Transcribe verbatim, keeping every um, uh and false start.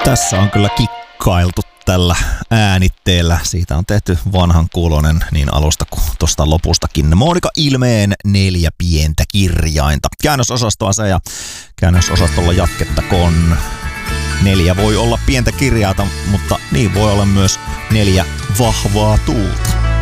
Tässä on kyllä kikkailtu tällä äänitteellä. Siitä on tehty vanhan kuulonen niin alusta kuin tuosta lopustakin. Monika Ilmeen neljä pientä kirjainta. Käännösosastoa se ja käännösosastolla jatkettakoon. Neljä voi olla pientä kirjainta, mutta niin voi olla myös neljä vahvaa tuulta.